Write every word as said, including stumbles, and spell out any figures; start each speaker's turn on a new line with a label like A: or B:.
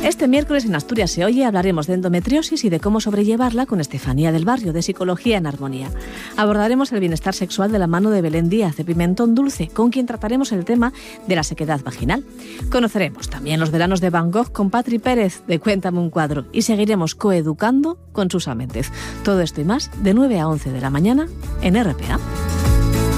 A: Este miércoles en Asturias se oye hablaremos de endometriosis y de cómo sobrellevarla con Estefanía del Barrio, de Psicología en Armonía. Abordaremos el bienestar sexual de la mano de Belén Díaz, de Pimentón Dulce, con quien trataremos el tema de la sequedad vaginal. Conoceremos también los veranos de Van Gogh con Patri Pérez, de Cuéntame un cuadro, y seguiremos coeducando con Susa Méndez. Todo esto y más de nueve a once de la mañana en R P A.